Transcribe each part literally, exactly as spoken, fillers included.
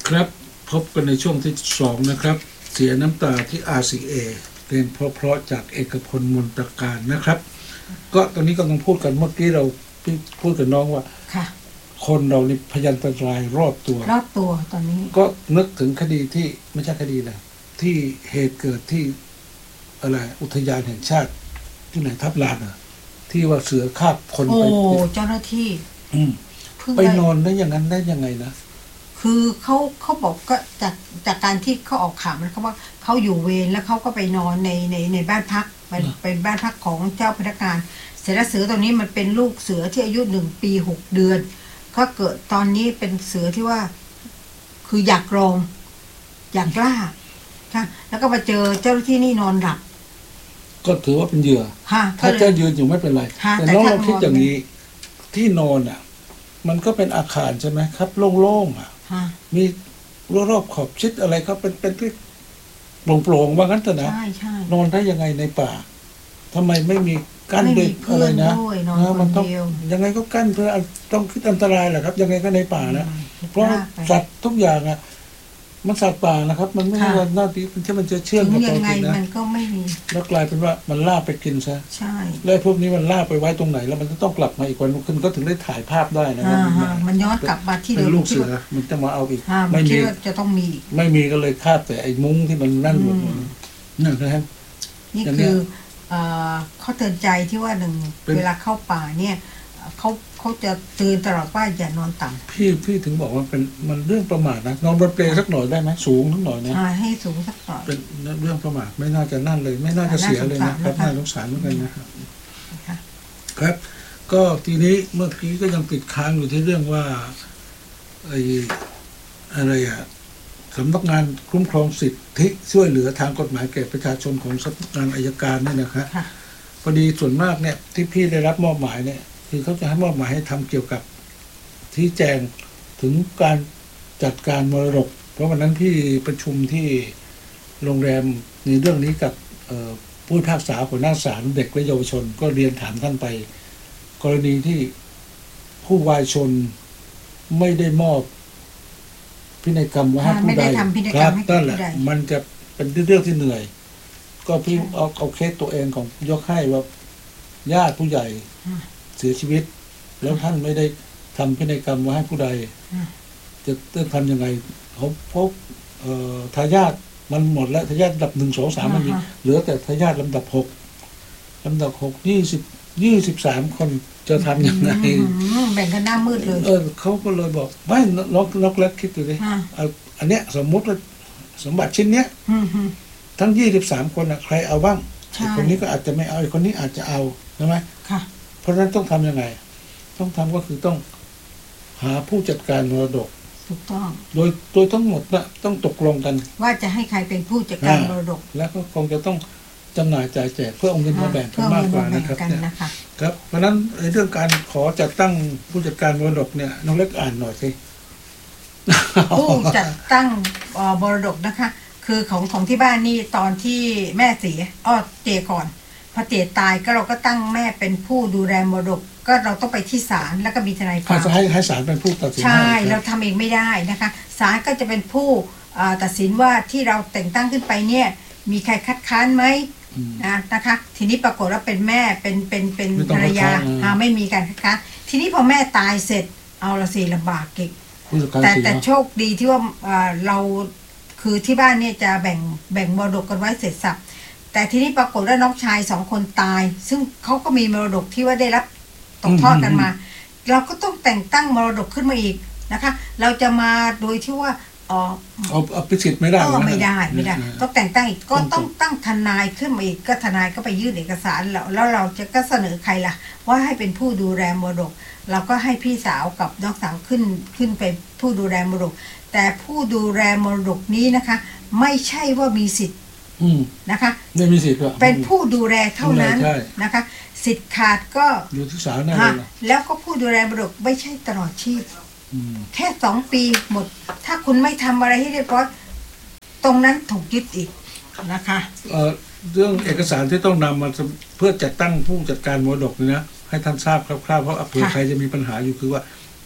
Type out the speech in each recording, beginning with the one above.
ครับพบกันในช่วงที่สองนะครับเสียน้ำตาที่ อาร์ ซี เอ เพลงเพราะๆจากเอกพลมนตการนะครับก็ตอนนี้กำลังพูดกันเมื่อกี้เราพูดกับน้องว่าคนเรานี่พยันตรายรอบตัวรอบตัวตอนนี้ก็นึกถึงคดีที่ไม่ใช่คดีแหละที่เหตุเกิดที่อะไรอุทยานแห่งชาติที่ไหนทับลานอ่ะที่ว่าเสือคาบคนไปโอ้เจ้าหน้าที่อืมไปนอนได้อย่างนั้นได้ยังไงนะคือเขาเขาบอกก็จากจากการที่เขาออกข่าวมันเขาว่าเขาอยู่เวรแล้วเขาก็ไปนอนในในในบ้านพักเป็นเป็นบ้านพักของเจ้าพนักงานเสือเสือตัวนี้มันเป็นลูกเสือที่อายุหนึ่งปีหกเดือนก็เกิดตอนนี้เป็นเสือที่ว่าคืออยากลองอยากกล้าค่ะแล้วก็มาเจอเจ้าหน้าที่นี่นอนหลับก็ถือว่าเป็นเหยื่อถ้าจะยืนอยู่ไม่เป็นไรแต่น้องเราคิดอย่างนี้ที่นอนอ่ะมันก็เป็นอาคารใช่ไหมครับโล่งๆอ่ะมีรอบๆขอบชิดอะไรก็เป็นเป็นที่โปร่งๆว่างั้นเถอะนะนอนได้ยังไงในป่าทำไมไม่มีกั้นด้วยอะไรนะมันต้องยังไงก็กั้นเพื่อต้องคิดอันตรายแหละครับยังไงก็ในป่านะเพราะสัตว์ทุกอย่างอ่ะมันสัตว์ป่านะครับมันไม่ใช่ว่าหน้าที่มันที่มันจะเชื่อมกับตัวกินนะมันก็ไม่มีแล้วกลายเป็นว่ามันล่าไปกินซะใช่แล้วพวกนี้มันล่าไปไว้ตรงไหนแล้วมันจะต้องกลับมาอีกวันขึ้นก็ถึงได้ถ่ายภาพได้นะครับมันย้อนกลับมาที่เดิมลูกเสือมันจะมาเอาอีกไม่มีจะต้องมีไม่มีก็เลยคาบแต่ไอ้มุ้งที่มันนั่นหมดนั่นนะครับนี่คือเขาเตือนใจที่ว่าหนึ่งเวลาเข้าป่าเนี่ยเขาเขาจะเตือนตลอดว่าอย่านอนต่ำพี่พี่ถึงบอกว่าเป็นมันเรื่องประมาทนะนอนบนเปลสักหน่อยได้ไหมสูงสักหน่อยนะให้สูงสักหน่อยเป็นเรื่องประมาทไม่น่าจะนั่นเลยไม่น่าจะเสียเลยนะครับน่าสงสารเหมือนกันนะครับครับก็ทีนี้เมื่อกี้ก็ยังติดค้างอยู่ที่เรื่องว่าไอ้อะไรอะสำนักงานคุ้มครองสิทธิช่วยเหลือทางกฎหมายแก่ประชาชนของสำนักงานอัยการนี่นะครับพอดีส่วนมากเนี่ยที่พี่ได้รับมอบหมายเนี่ยคือเขาจะให้มอบหมายให้ทำเกี่ยวกับที่แจงถึงการจัดการมรดกเพราะวันนั้นพี่ประชุมที่โรงแรมในเรื่องนี้กับผู้พิพากษาหัวหน้าศาลเด็กและเยาวชนก็เรียนถามท่านไปกรณีที่ผู้วายชนไม่ได้มอบพินัยกรรมไว้ให้ผู้ใดครับนั่นแหละมันจะเป็นเรื่องที่เหนื่อยก็พี่เอาเอาเคสตัวเองของยกให้ว่าญาติผู้ใหญ่เสียชีวิตแล้วท่านไม่ได้ทำพินัยกรรมไว้ให้ผู้ใดจะต้องทำยังไงเขาพบทายาทมันหมดแล้วทายาทลำดับหนึ่งสองสามมันมีเหลือแต่ทายาทลำดับหกลำดับหกยี่สิบยี่สิบสามคนจะทำยังไงแบ่งกันหน้ามืดเลยเออเขาก็เลยบอกไม่ล็อกล็อกแล้วคิดดูดิเอาอันเนี้ยสมมุติว่าสมบัติชิ้นเนี้ยทั้งยี่สิบสามคนอ่ะใครเอาบ้างคนนี้ก็อาจจะไม่เอาอีกคนนี้อาจจะเอาใช่ไหมค่ะเพราะฉะนั้นต้องทำยังไงต้องทำก็คือต้องหาผู้จัดการมรดกถูกต้องโดยโดยทั้งหมดนะต้องตกลงกันว่าจะให้ใครเป็นผู้จัดการมรดกแล้วก็คงจะต้องจำหน่ายจ่ายแจกเพื่อเอาเงินมาแบ่งกันมากกว่านะครับครับเพราะฉะนั้นเรื่องการขอจัดตั้งผู้จัดการมรดกเนี่ยน้องเล็กอ่านหน่อยสิผู้จัดตั้งมรดกนะคะคือของของที่บ้านนี่ตอนที่แม่เสียอ้อเจก่อนพอเจตายก็เราก็ตั้งแม่เป็นผู้ดูแลมรดกก็เราต้องไปที่ศาลแล้วก็มีทนายความให้ให้ศาลเป็นผู้ตัดสินใช่เราทำเองไม่ได้นะคะศาลก็จะเป็นผู้ตัดสินว่าที่เราแต่งตั้งขึ้นไปเนี่ยมีใครคัดค้านไหมนะนะคะทีนี้ปรากฏว่าเป็นแม่เป็นเป็นเป็นภรรยาไม่มีการคัดค้านทีนี้พอแม่ตายเสร็จเอาละสิลำบากเก่งแต่แต่โชคดีที่ว่าเราคือที่บ้านเนี่ยจะแบ่งแบ่งมรดกกันไว้เสร็จสับแต่ทีนี้ปรากฏว่าน้องชายสองคนตายซึ่งเขาก็มีมรดกที่ว่าได้รับตกทอดกันมาเราก็ต้องแต่งตั้งมรดกขึ้นมาอีกนะคะเราจะมาโดยที่ว่าอ๋อเอาเอาไปสิทธิ์ไม่ได้ไม่ได้ไม่ได้ต้องแต่งตั้งอีกก็ต้องตั้งทนายขึ้นมาอีกก็ทนายก็ไปยื่นเอกสารแล้วแล้วเราจะก็เสนอใครล่ะว่าให้เป็นผู้ดูแลมรดกเราก็ให้พี่สาวกับน้องสาวขึ้นขึ้นเป็นผู้ดูแลมรดกแต่ผู้ดูแลมรดกนี้นะคะไม่ใช่ว่ามีสิทธิ์นะคะไม่มีสิทธิ์เป็นผู้ดูแลเท่านั้นนะคะสิทธิ์ขาดก็อยู่ที่ศาลนั่นเลยแล้วก็ผู้ดูแลมรดกไม่ใช่ตลอดชีพแค่สองปีหมดถ้าคุณไม่ทำอะไรให้เรียบร้อยตรงนั้นถูกยึดอีกนะคะเอ่อเรื่องเอกสารที่ต้องนำมาเพื่อจัดตั้งผู้จัดการมรดกนี่นะให้ท่านทราบคร่าวๆเพราะเผื่อใครจะมีปัญหาอยู่คือว่า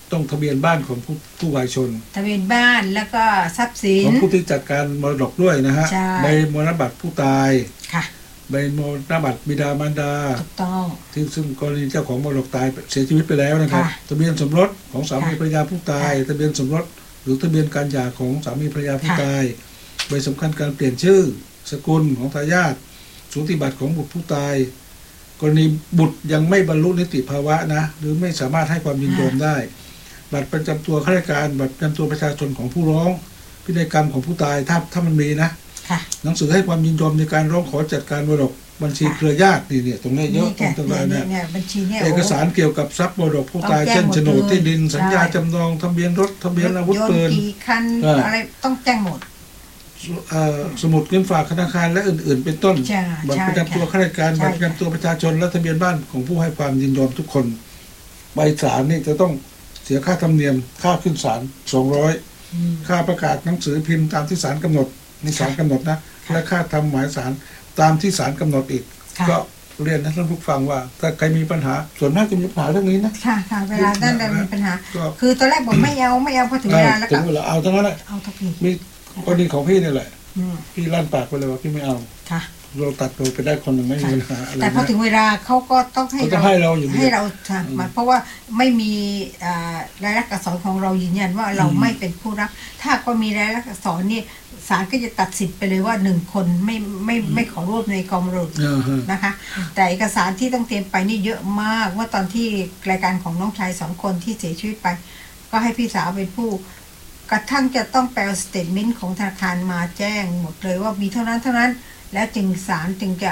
ต้องทะเบียนบ้านของผู้ผู้วายชนทะเบียนบ้านแล้วก็ทรัพย์สินของผู้ที่จัดการมรดกด้วยนะฮะใบมรณบัตรผู้ตายค่ะใบมรณบัตรบิดามารดาถูกต้องที่ซึ่งกรณีเจ้าของมรดกตายเสียชีวิตไปแล้วนะครับทะเบียนสมรสของสามีภรรยาผู้ตายทะเบียนสมรสหรือทะเบียนการหย่าของสามีภรรยาผู้ตายใบสำคัญการเปลี่ยนชื่อสกุลของทายาทสูติบัตรของบุตรผู้ตายกรณีบุตรยังไม่บรรลุนิติภาวะนะหรือไม่สามารถให้ความยินยอมได้บัตรประจำตัวข้าราชการบัตรประจำตัวประชาชนของผู้ร้องพินัยกรรมของผู้ตายถ้าถ้ามันมีนะหนังสือให้ความยินยอมในการร้องขอจัดการมรดกบัญชีเครือญาตินี่เนี่ยตรงนี้เยอะตรงตรงนี้เนี่ยเอกสารเกี่ยวกับทรัพย์มรดกผู้ตายเช่นโฉนดที่ดินสัญญาจำนองทะเบียนรถทะเบียนอาวุธปืนกี่คันอะไรต้องแจ้งหมดสมุดเงินฝากธนาคารและอื่นๆเป็นต้นบัตรประจำตัวข้าราชการบัตรประจำตัวประชาชนและทะเบียนบ้านของผู้ให้ความยินยอมทุกคนใบศาลนี่จะต้องเสียค่าธรรมเนียมค่าขึ้นศาลสองร้อยค่าประกาศหนังสือพิมพ์ตามที่ศาลกำหนดนี่ศาลกำหนดนะและค่าทำหมายศาลตามที่ศาลกำหนดอีกก็เรียนท่านผู้ฟังว่าถ้าใครมีปัญหาส่วนมากจะมีปัญหาเรื่องนี้นะค่ะค่ะเวลาด้านใดมีปัญหาคือตอนแรกบอกไม่เอาไม่เอาพอถึงเวลาแล้วก็ถึงเวลาเอาทั้งนั้นแหละเอาทุกทีมีกรณีของพี่นี่แหละพี่ลั่นปากไปเลยว่าพี่ไม่เอาค่ะเราตัดตัวไปได้คนหนึ่งไม่มีปัญหาอะไรแต่พอถึงเวลาเขาก็ต้องให้เราให้เราอยู่ให้เราทำเพราะว่าไม่มีรายลักษณ์อักษรของเรายืนยันว่าเราไม่เป็นผู้รับถ้าก็มีรายลักษณ์อักษรนี่ศาลก็จะตัดสิทธิ์ไปเลยว่าหนึ่งคนไม่ไม่ไม่ขอร่วมในกองมรดกนะคะแต่เอกสารที่ต้องเตรียมไปนี่เยอะมากว่าตอนที่รายการของน้องชายสองคนที่เสียชีวิตไปก็ให้พี่สาวเป็นผู้กระทั่งจะต้องแปลสเตทเมนต์ของธนาคารมาแจ้งหมดเลยว่ามีเท่านั้นเท่านั้นแล้วจึงศาลจึงจะ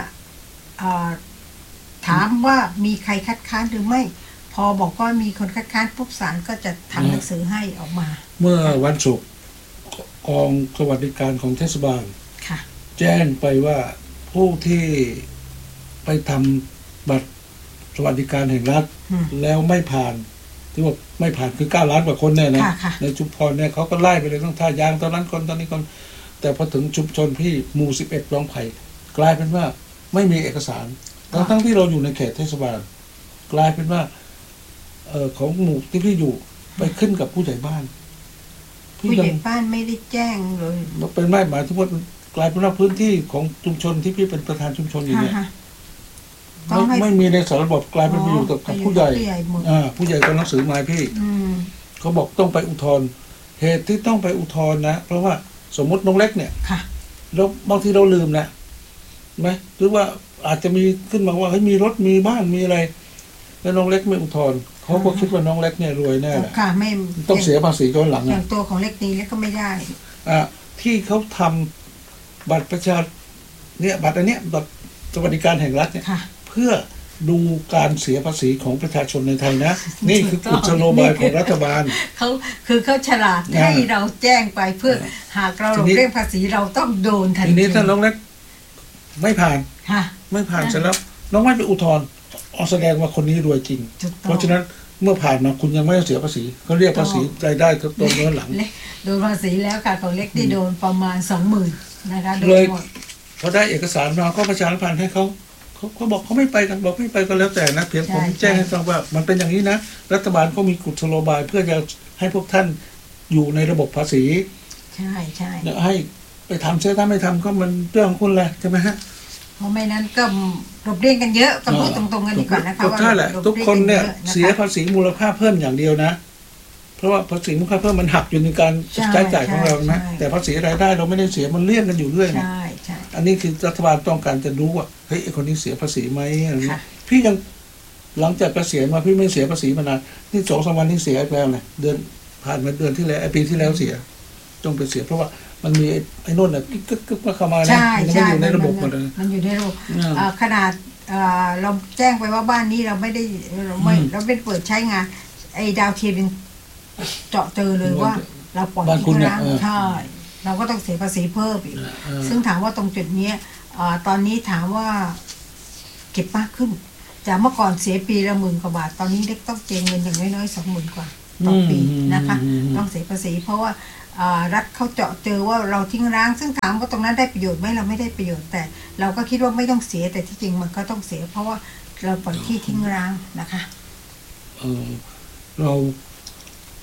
ถามว่ามีใครคัดค้านหรือไม่พอบอกว่ามีคนคัดค้านปุ๊บศาลก็จะทำหนังสือให้ออกมาเมื่อวันศุกร์กองสวัสดิการของเทศบาลแจ้งไปว่าผู้ที่ไปทำบัตรสวัสดิการแห่งรัฐแล้วไม่ผ่านที่ว่าไม่ผ่านคือเก้าล้านกว่าคนเนี่ยนะในชุมพรเนี่ยเขาก็ไล่ไปเลยทั้งท่ายางตอนนั้นคนตอนนี้คนแต่พอถึงชุมชนพี่หมู่สิบเอ็ดคลองไผ่กลายเป็นว่าไม่มีเอกสารทั้งทั้งที่เราอยู่ในเขตเทศบาลกลายเป็นว่าเอ่อของหมู่ที่พี่อยู่ไปขึ้นกับผู้ใหญ่บ้านผู้ใหญ่บ้านไม่ได้แจ้งเลยมันเป็นไม่หมายถึงว่ากลายเป็นว่าพื้นที่ของชุมชนที่พี่เป็นประธานชุมชนอยู่เนี่ยไม่ไม่มีในสารระบบกลายเป็นไปอยู่กับผู้ใหญ่อ่าผู้ใหญ่ก็หนังสือมาพี่เขาบอกต้องไปอุทธรณ์เหตุที่ต้องไปอุทธรณ์นะเพราะว่าสมมติน้องเล็กเนี่ยแล้วบางทีเราลืมนะไหมหรือว่าอาจจะมีขึ้นมาว่าเฮ้ยมีรถมีบ้านมีอะไรแล้วน้องเล็กไม่อุทธรณ์เขาก็คิดว่าน้องเล็กเนี่ยรวยแน่แหละค่ะไม่ต้องเสียภาษีย้อนหลังอย่างตัวของเล็กนี้เล็กก็ไม่ได้อ่าที่เขาทำบัตรประชาเนี่ยบัตรอันเนี้ยบัตรสวัสดิการแห่งรัฐเนี่ยเพื่อดูการเสียภาษีของประชาชนในไทยนะนี่คือกุศโลบายของรัฐบาลเขาคือเขาฉลาดให้เราแจ้งไปเพื่อหากเราหลบเลี่ยงภาษีเราต้องโดนทันทีทีนี้ถ้าน้องเล็กไม่ผ่านไม่ผ่านเสร็จแล้วน้องไม่ไปอุทธรณ์อ๋อแสดงว่าคนนี้รวยจริงเพราะฉะนั้นเมื่อผ่านมาคุณยังไม่เสียภาษีเขาเรียกภาษีรายได้ก็ตรงย้อนหลังโดนภาษีแล้วค่ะของเล็กที่โดนประมาณสองหมื่นนะคะเลยพอได้เอกสารมาก็ประชาสัมพันธ์ให้เขาเขาเขาบอกเขาไม่ไปกันบอกไม่ไปก็แล้วแต่นะเพียงผมแจ้งให้ฟังว่ามันเป็นอย่างนี้นะรัฐบาลก็มีกุศโลบายเพื่อจะให้พวกท่านอยู่ในระบบภาษีใช่ใช่ให้ไปทำเสียถ้าไม่ทำก็มันเรื่องของคุณแหละใช่ไหมฮะเพราะไม่นั้นก็หลบเลี่ยงกันเยอะก็พูดตรงๆกันดีกว่านะคะว่าแหละทุกคนเนี่ยเสียภาษีมูลค่าเพิ่มอย่างเดียวนะเพราะว่าภาษีมูลค่าเพิ่มมันหักอยู่ในการใช้จ่ายของเรานะแต่ภาษีรายได้เราไม่ได้เสียมันเลี่ยงกันอยู่เรื่อยนะอันนี้คือรัฐบาลต้องการจะรู้ว่าเฮ้ยไอ้คนนี้เสียภาษีไหมอะไรเงี้ยพี่ยังหลังจากเกษียณมาพี่ไม่เสียภาษีมานานนี่สองสามวันที่เสียแล้วเลยเดือนผ่านมาเดือนที่แล้วไอ้ปีที่แล้วเสียต้องไปเสียเพราะว่ามันมีไอ้นู่นน่ะกึ๊กกึ๊กกึ๊กมาเข้ามานะมันอยู่ในระบบหมดเลยมันอยู่ในระบบขนาดเราแจ้งไปว่าบ้านนี้เราไม่ได้เราไม่เราเป็นเปิดใช้งานไอ้ดาวเทียมยังเจาะเจอเลยว่าเราปล่อยทิ้งร้างใช่เราก็ต้องเสียภาษีเพิ่มอีกซึ่งถามว่าตรงจุดนี้ตอนนี้ถามว่าเก็บมากขึ้นจากเมื่อก่อนเสียปีละหมื่นกว่าบาทตอนนี้เล็กต้องเจียเงินอย่างน้อยๆสองหมื่นกว่าต่อปีนะคะต้องเสียภาษีเพราะว่ารัฐเขาเจาะเจอว่าเราทิ้งร้างซึ่งถามว่าตรงนั้นได้ประโยชน์ไหมเราไม่ได้ประโยชน์แต่เราก็คิดว่าไม่ต้องเสียแต่ที่จริงมันก็ต้องเสียเพราะว่าเราปล่อยที่ทิ้งร้างนะคะเออเรา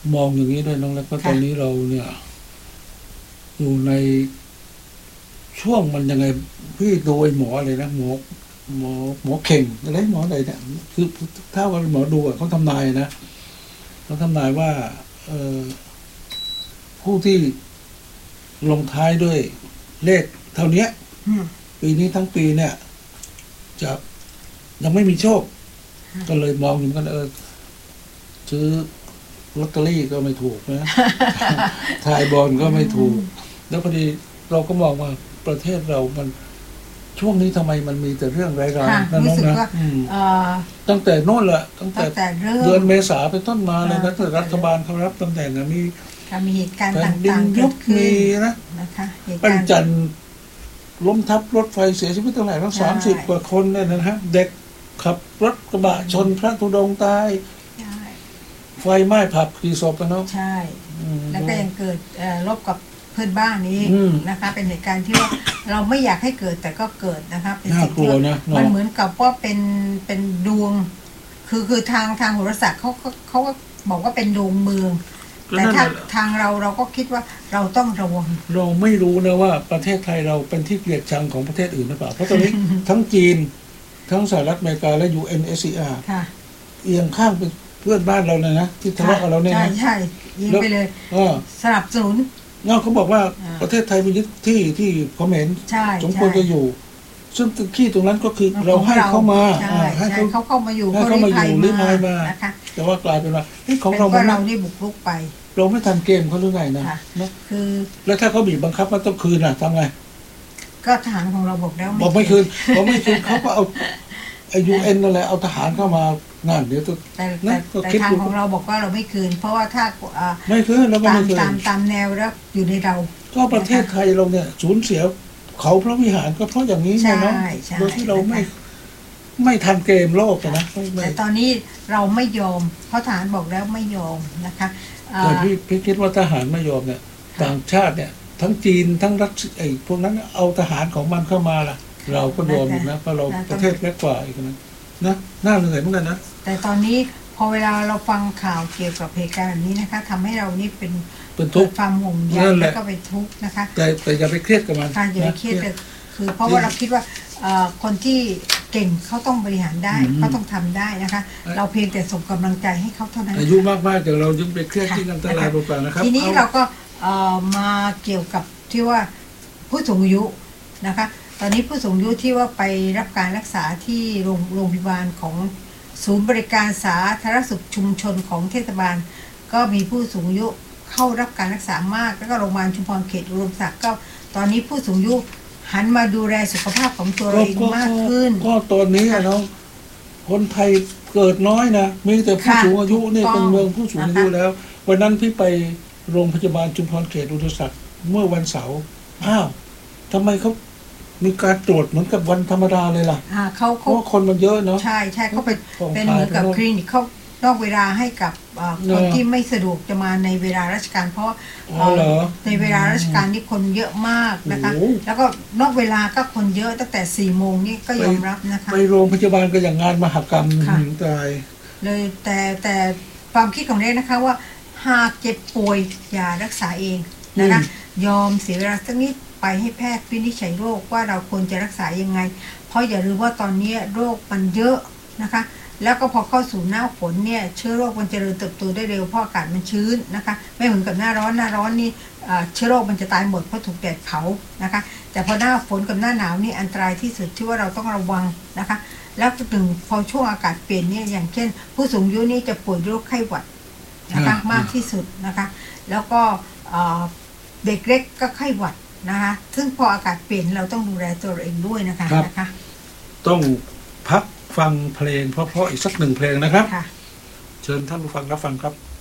มองอย่างนี้ด้วยน้องแล้วก็ตอนนี้เราเนี่ยอยู่ในช่วงมันยังไงพี่ดูไอ้หมอเลยนะหมอหมอหมอเข่งอะไรหมออะไรเนี่ยคือถ้าว่าหมอดูอ่ะเขาทำนายนะเขาทำนายว่า เออผู้ที่ลงท้ายด้วยเลขเท่านี้ปีนี้ทั้งปีเนี่ย จะยังไม่มีโชค ก็เลยมองอยู่กันเออซื้อลอตเตอรี่ก็ไม่ถูกนะทายบอลก็ไม่ถูก แล้วพอดีเราก็มองว่าประเทศเรามันช่วงนี้ทำไมมันมีแต่เรื่องร้ายๆนะน้องนะตั้งแต่โน่นแหละตั้งแต่เดือนเมษาเป็นต้นมาเลยนะตั้งแต่รัฐบาลเขารับตำแหน่งมีมีเหตุการณ์ต่างๆยุบมีนะปั้นจันล้มทับรถไฟเสียชีวิตตั้งไหร่ตั้งสามสิบกว่าคนเนี่ยนะฮะเด็กขับรถกระบะชนพระธุดงค์ตายไฟไหม้ผับกี่ศพกันเนาะใช่แล้วก็ยังเกิดรบกับเพื่อนบ้านนี้นะคะเป็นเหตุการณ์ที่ว่าเราไม่อยากให้เกิดแต่ก็เกิดนะคะเป็นสิ่งที่มันเหมือนกับว่าเป็นเป็นดวงคือคือทางทางโหราศาสตร์เขาเขาก็บอกว่าเป็นดวงเมืองแต่ทางทางเราเราก็คิดว่าเราต้องระวังเราไม่รู้นะว่าประเทศไทยเราเป็นที่เกลียดชังของประเทศอื่นหรือเปล่าเพราะตอนนี้ ทั้งจีนทั้งสหรัฐอเมริกาและ ยู เอ็น เอส ซี อาร์ เอียงข้างเป็นเพื่อนบ้านเราเลยนะที่ทะเลาะกับเราเนี่ยนะใช่ใช่ยิงไปเลยสนับสนุนเนาะเขาบอกว่าประเทศไทยเป็นที่ที่คอมเมนต์สมควรจะอยู่ซึ่งที่ตรงนั้นก็คือเราให้เขามาให้เขาเข้ามาอยู่ให้เขามาอยู่รีพายมาแต่ว่ากลายเป็นว่าของเราเราได้บุกรุกไปเราไม่ทันเกมเขาหรือไงนะคือแล้วถ้าเขาบีบบังคับว่าต้องคืนล่ะทำไงก็ทหารของเราบอกแล้วบอกไม่คืนบอกไม่คืนเขาก็เอาไอยูเอ็นนั่นแหละเอาทหารเข้ามางานเดี๋ยวตัวแต่แต่ทางของเราบอกว่าเราไม่คืนเพราะว่าถ้าไม่คืนเราไม่คืนตามตามแนวแล้วอยู่ในเราก็ประเทศไทยเราเนี่ยสูญเสียเขาพระวิหารก็เพราะอย่างนี้เนาะโดยที่เราไม่ไม่ทันเกมโลกนะแต่ตอนนี้เราไม่ยอมเพราะทหารบอกแล้วไม่ยอมนะคะแต่พี่พี่คิดว่าทหารไม่ยอมเนี่ยต่างชาติเนี่ยทั้งจีนทั้งรัสเซียไอ้พวกนั้นเอาทหารของมันเข้ามาล่ะเราก็ยอมนะเพราะเราประเทศเล็กกว่าอีกนะนะน่าเหนื่อยเหมือนกันนะแต่ตอนนี้พอเวลาเราฟังข่าวเกี่ยวกับเหตุการณ์แบบนี้นะคะทำให้เรานี่เป็นเป็นทุกข์ความห่วงใยแล้วก็เป็นทุกข์นะคะแต่แต่อย่าไปเครียดกับมันค่ะอย่าไปเครียดเลยคือเพราะว่าเราคิดว่าคนที่เก่งเขาต้องบริหารได้เขาต้องทำได้นะคะเราเพียงแต่ส่งกำลังใจให้เขาเท่านั้นอายุมากๆแต่เรายังไปเครียดที่อันตรายเปล่าๆนะครับทีนี้เราก็มาเกี่ยวกับที่ว่าผู้สูงอายุนะคะตอนนี้ผู้สูงอายุที่ว่าไปรับการรักษาที่โรงโรงพยาบาลของศูนย์บริการสาธารณสุขชุมชนของเทศบาลก็มีผู้สูงอายุเข้ารับการรักษามากแล้วก็โรงพยาบาลชุมพรเขตอุดมศักดิ์ก็ตอนนี้ผู้สูงอายุหันมาดูแลสุขภาพของตัวเองมากขึ้นก็ตอนนี้เนาะคนไทยเกิดน้อยนะมีแต่ผู้สูงอายุนี่เป็นเมืองผู้สูงอายุแล้ววันนั้นพี่ไปโรงพยาบาลชุมพรเขตอุดมศักดิ์เมื่อวันเสาร์อ้าวทำไมเขามีการตรวจเหมือนกับวันธรรมดาเลยล่ะอ่าเขาเพราะคนมันเยอะเนาะใช่ใช่เขาเป็นเป็นเหมือนกับคลินิกเขานอกเวลาให้กับคนที่ไม่สะดวกจะมาในเวลาราชการเพราะในเวลาราชการนี่คนเยอะมากนะคะแล้วก็นอกเวลาก็คนเยอะตั้งแต่สี่โมงนี่ก็ยอมรับนะคะไปโรงพยาบาลก็อย่างงานมหกรรมตายเลยแต่แต่ความคิดของเรนนะคะว่าหากเจ็บป่วยอย่ารักษาเองนะคะยอมเสียเวลาสักนิดไปให้แพทย์วินิจฉัยโรคว่าเราควรจะรักษายังไงเพราะอย่าลืมว่าตอนนี้โรคมันเยอะนะคะแล้วก็พอเข้าสู่หน้าฝนเนี่ยเชื้อโรคมันเจริญเติบโตได้เร็วเพราะอากาศมันชื้นนะคะไม่เหมือนกับหน้าร้อนหน้าร้อนนี่เชื้อโรคมันจะตายหมดเพราะถูกแดดเผานะคะแต่พอหน้าฝนกับหน้าหนาวนี่อันตรายที่สุดที่ว่าเราต้องระวังนะคะแล้วถึงพอช่วงอากาศเปลี่ยนเนี่ยอย่างเช่นผู้สูงอายุนี่จะป่วยโรคไข้หวัดนะคะมากที่สุดนะคะแล้วก็เด็กเล็กก็ไข้หวัดนะคะซึ่งพออากาศเปลี่ยนเราต้องดูแลตัวเองด้วยนะคะนะคะต้องพักฟังเพลงเพราะๆอีกสักหนึ่งเพลงนะครับเชิญท่านผู้ฟังรับฟังครับ